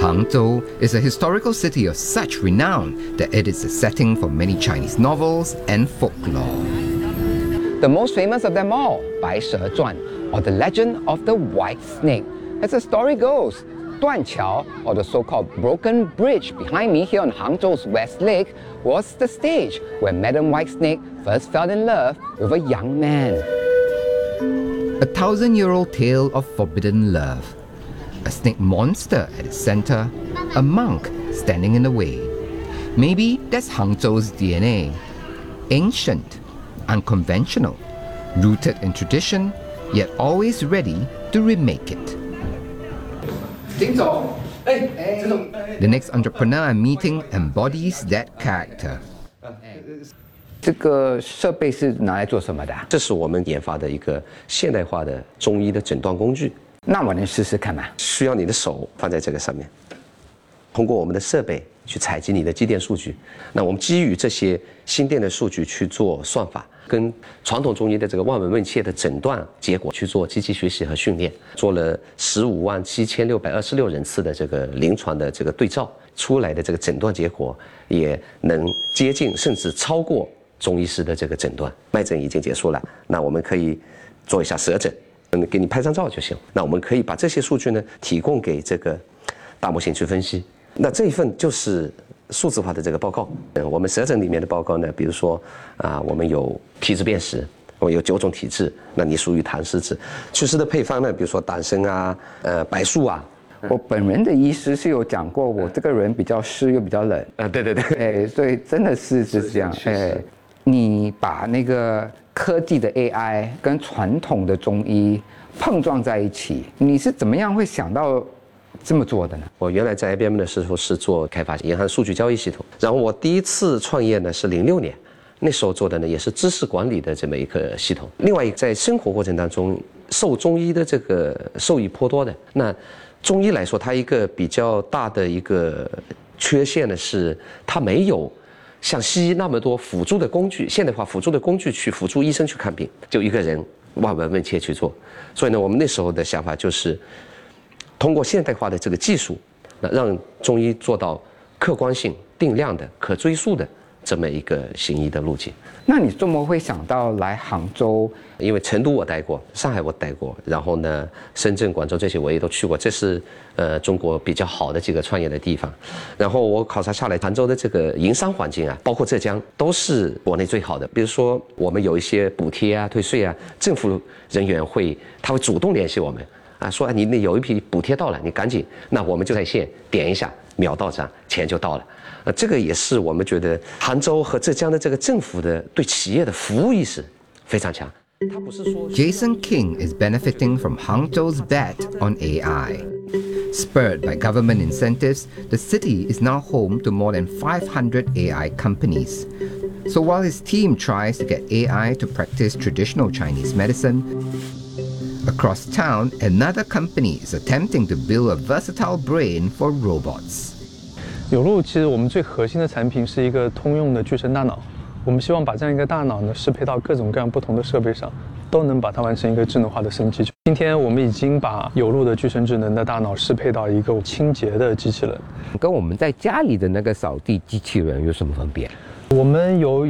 Hangzhou is a historical city of such renown that it is a setting for many Chinese novels and folklore. The most famous of them all, Bai She Zhuan, or the legend of the white snake. As the story goes, Duanqiao, or the so-called broken bridge behind me here on Hangzhou's West Lake, was the stage where Madam White Snake first fell in love with a young man. A 1,000-year-old tale of forbidden love. A snake monster at its center, a monk standing in the way. Maybe that's Hangzhou's DNA. Ancient, unconventional, rooted in tradition, yet always ready to remake it. The next entrepreneur I'm meeting embodies that character. 这个设备是拿来做什么的？ 这是我们研发的一个现代化的中医的诊断工具。 那我能试试看吗？ 需要你的手放在这个上面，通过我们的设备去采集你的肌电数据。那我们基于这些心电的数据去做算法，跟传统中医的这个望闻问切的诊断结果去做机器学习和训练，做了157626人次的这个临床的这个对照，出来的这个诊断结果也能接近甚至超过中医师的这个诊断。脉诊已经结束了，那我们可以做一下舌诊，给你拍张照就行。那我们可以把这些数据呢提供给这个大模型去分析。那这一份就是数字化的这个报告。我们舌诊里面的报告呢，比如说我们有体质辨识，我有9种体质，那你属于痰湿质。祛湿的配方呢，比如说党参啊、白术啊。 我本人的医师是有讲过，我这个人比较湿又比较冷。 对。 所以真的是这样。你把那个科技的 AI 跟传统的中医碰撞在一起，你是怎么样会想到这么做的呢？我原来在 IBM 的时候是做开发银行数据交易系统，然后我第一次创业呢是06年，那时候做的呢也是知识管理的这么一个系统。另外一个在生活过程当中受中医的这个受益颇多的。那中医来说，它一个比较大的一个缺陷呢是它没有像西医那么多辅助的工具，现代化辅助的工具去辅助医生去看病，就一个人望闻问切去做。所以呢，我们那时候的想法就是通过现代化的这个技术，让中医做到客观性、定量的、可追溯的这么一个行医的路径。 那你怎么会想到来杭州？ 因为成都我待过，上海我待过，然后呢，深圳、广州这些我也都去过，这是中国比较好的几个创业的地方。然后我考察下来，杭州的这个营商环境啊，包括浙江，都是国内最好的。比如说我们有一些补贴啊、退税啊，政府人员他会主动联系我们啊，说你有一批补贴到了，你赶紧，那我们就在线点一下，秒到账，钱就到了。这个也是我们觉得杭州和浙江的这个政府的对企业的服务意识非常强。 Jason King is benefiting from Hangzhou's bet on AI. Spurred by government incentives, the city is now home to more than 500 AI companies. So while his team tries to get AI to practice traditional Chinese medicine, across town, another company is attempting to build a versatile brain for robots. 有路其实我们最核心的产品是一个通用的具神大脑，我们希望把这样一个大脑呢适配到各种各样不同的设备上，都能把它完成一个智能化的升级。今天我们已经把有路的具神智能的大脑适配到一个清洁的机器人， 跟我们在家里的那个扫地机器人有什么分别？ 我们有